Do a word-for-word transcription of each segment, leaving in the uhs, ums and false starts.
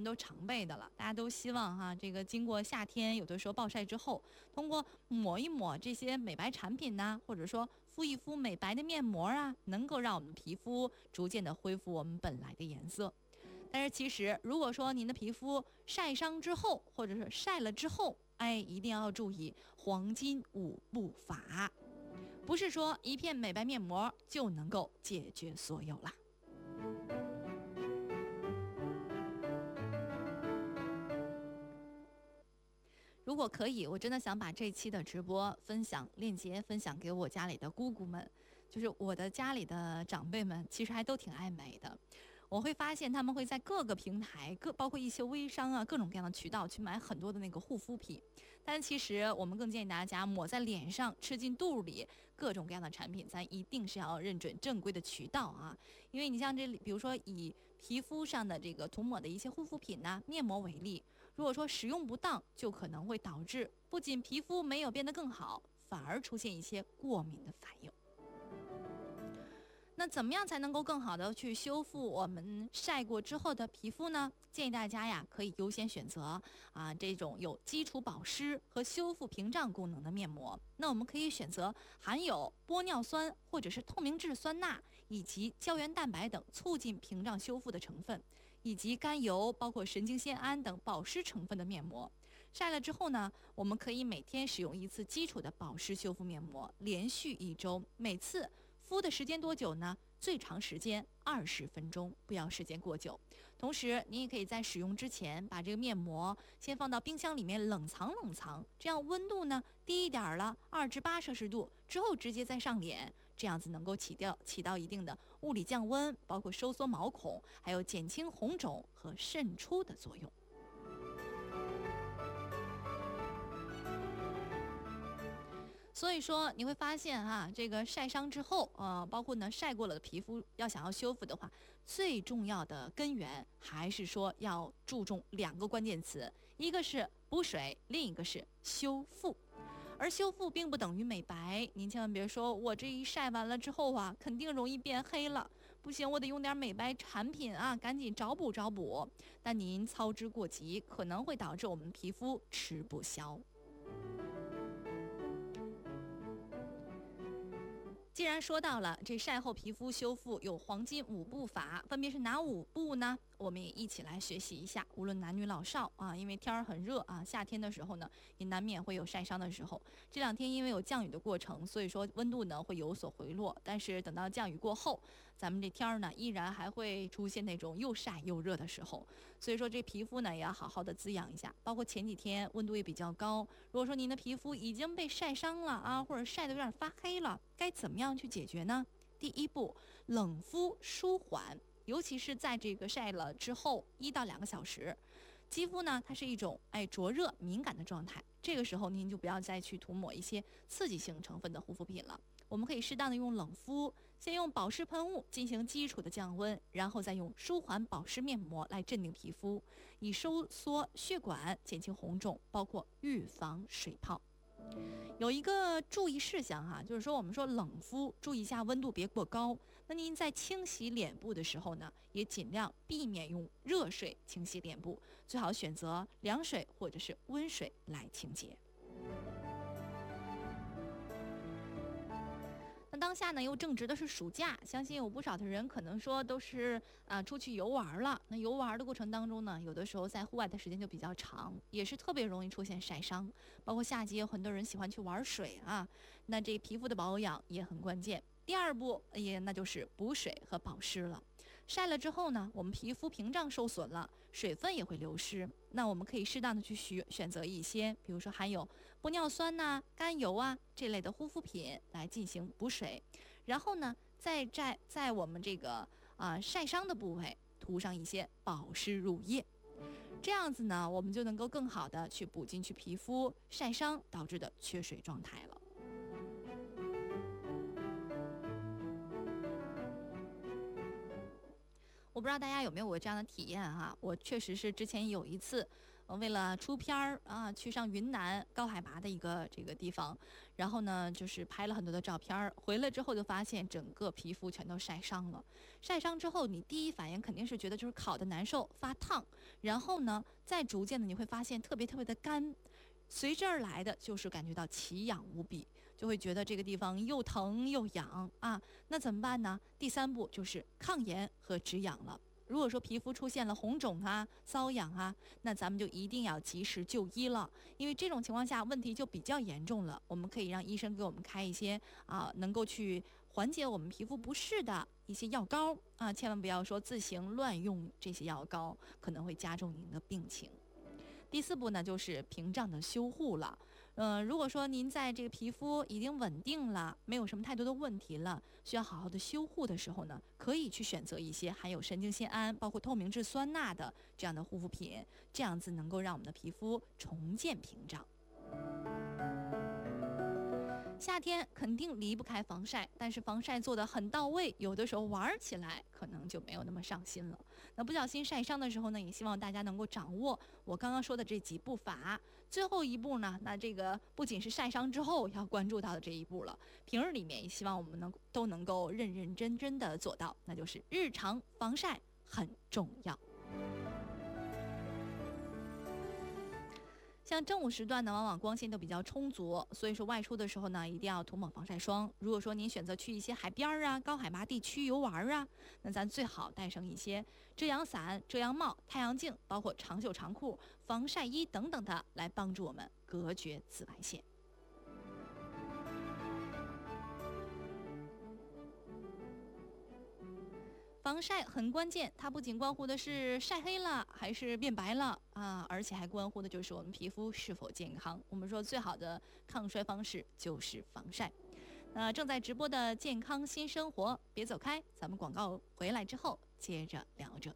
人都常备的了，大家都希望哈，这个经过夏天有的时候暴晒之后，通过抹一抹这些美白产品呐、或者说敷一敷美白的面膜啊，能够让我们皮肤逐渐的恢复我们本来的颜色。但是其实如果说您的皮肤晒伤之后，或者是晒了之后，哎，一定要注意黄金五步法，不是说一片美白面膜就能够解决所有啦。如果可以，我真的想把这期的直播分享链接分享给我家里的姑姑们，就是我的家里的长辈们，其实还都挺爱美的。我会发现他们会在各个平台，各包括一些微商啊，各种各样的渠道去买很多的那个护肤品。但其实我们更建议大家抹在脸上，吃进肚里，各种各样的产品，咱一定是要认准正规的渠道啊。因为你像这里，比如说以皮肤上的这个涂抹的一些护肤品呐、啊、面膜为例，如果说使用不当，就可能会导致不仅皮肤没有变得更好，反而出现一些过敏的反应。那怎么样才能够更好的去修复我们晒过之后的皮肤呢？建议大家呀，可以优先选择啊这种有基础保湿和修复屏障功能的面膜。那我们可以选择含有玻尿酸或者是透明质酸钠以及胶原蛋白等促进屏障修复的成分，以及甘油、包括神经酰胺等保湿成分的面膜。晒了之后呢，我们可以每天使用一次基础的保湿修复面膜，连续一周，每次敷的时间多久呢？最长时间二十分钟，不要时间过久。同时，你也可以在使用之前把这个面膜先放到冰箱里面冷藏冷藏，这样温度呢低一点了，二至八摄氏度之后直接再上脸，这样子能够起掉起到一定的物理降温，包括收缩毛孔，还有减轻红肿和渗出的作用。所以说你会发现哈、啊，这个晒伤之后，呃，包括呢晒过了的皮肤，要想要修复的话，最重要的根源还是说要注重两个关键词，一个是补水，另一个是修复。而修复并不等于美白，您千万别说我这一晒完了之后啊，肯定容易变黑了，不行，我得用点美白产品啊，赶紧找补找补。但您操之过急，可能会导致我们皮肤吃不消。既然说到了这晒后皮肤修复有黄金五步法，分别是哪五步呢？我们也一起来学习一下，无论男女老少啊，因为天儿很热啊，夏天的时候呢，也难免会有晒伤的时候。这两天因为有降雨的过程，所以说温度呢会有所回落，但是等到降雨过后，咱们这天儿呢依然还会出现那种又晒又热的时候，所以说这皮肤呢也要好好的滋养一下。包括前几天温度也比较高，如果说您的皮肤已经被晒伤了啊，或者晒得有点发黑了，该怎么样去解决呢？第一步，冷敷舒缓。尤其是在这个晒了之后一到两个小时，肌肤呢它是一种哎灼热敏感的状态，这个时候您就不要再去涂抹一些刺激性成分的护肤品了。我们可以适当的用冷敷，先用保湿喷雾进行基础的降温，然后再用舒缓保湿面膜来镇定皮肤，以收缩血管，减轻红肿，包括预防水泡。有一个注意事项哈，就是说我们说冷敷，注意一下温度别过高。那您在清洗脸部的时候呢，也尽量避免用热水清洗脸部，最好选择凉水或者是温水来清洁。那当下呢又正值的是暑假，相信有不少的人可能说都是啊、呃、出去游玩了。那游玩的过程当中呢，有的时候在户外的时间就比较长，也是特别容易出现晒伤。包括夏季有很多人喜欢去玩水啊，那这皮肤的保养也很关键。第二步也那就是补水和保湿了。晒了之后呢，我们皮肤屏障受损了，水分也会流失。那我们可以适当的去选选择一些，比如说含有玻尿酸呐、啊、甘油啊这类的护肤品来进行补水。然后呢，再在在我们这个啊、呃、晒伤的部位涂上一些保湿乳液。这样子呢，我们就能够更好的去补进去皮肤晒伤导致的缺水状态了。我不知道大家有没有过这样的体验哈，我确实是之前有一次呃，为了出片儿啊，去上云南高海拔的一个这个地方，然后呢，就是拍了很多的照片儿，回来之后就发现整个皮肤全都晒伤了。晒伤之后，你第一反应肯定是觉得就是烤的难受、发烫，然后呢，再逐渐的你会发现特别特别的干，随之而来的就是感觉到奇痒无比，就会觉得这个地方又疼又痒啊。那怎么办呢？第三步就是抗炎和止痒了。如果说皮肤出现了红肿啊、瘙痒啊，那咱们就一定要及时就医了，因为这种情况下问题就比较严重了。我们可以让医生给我们开一些啊，能够去缓解我们皮肤不适的一些药膏啊，千万不要说自行乱用这些药膏，可能会加重您的病情。第四步呢，就是屏障的修护了。嗯、呃，如果说您在这个皮肤已经稳定了，没有什么太多的问题了，需要好好的修护的时候呢，可以去选择一些含有神经酰胺、包括透明质酸钠的这样的护肤品，这样子能够让我们的皮肤重建屏障。夏天肯定离不开防晒，但是防晒做得很到位，有的时候玩起来可能就没有那么上心了。那不小心晒伤的时候呢，也希望大家能够掌握我刚刚说的这几步法。最后一步呢，那这个不仅是晒伤之后要关注到的这一步了，平日里面也希望我们能都能够认认真真的做到，那就是日常防晒很重要。像正午时段呢，往往光线都比较充足，所以说外出的时候呢，一定要涂抹防晒霜。如果说您选择去一些海边啊、高海拔地区游玩啊，那咱最好带上一些遮阳伞、遮阳帽、太阳镜，包括长袖长裤、防晒衣等等的，来帮助我们隔绝紫外线。防晒很关键，它不仅关乎的是晒黑了还是变白了啊，而且还关乎的就是我们皮肤是否健康。我们说最好的抗衰方式就是防晒。那正在直播的健康新生活，别走开，咱们广告回来之后接着聊着。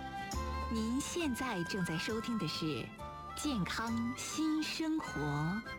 您现在正在收听的是健康新生活。